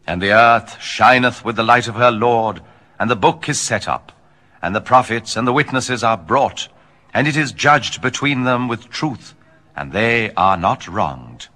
And the earth shineth with the light of her Lord, and the book is set up, and the prophets and the witnesses are brought, and it is judged between them with truth, and they are not wronged.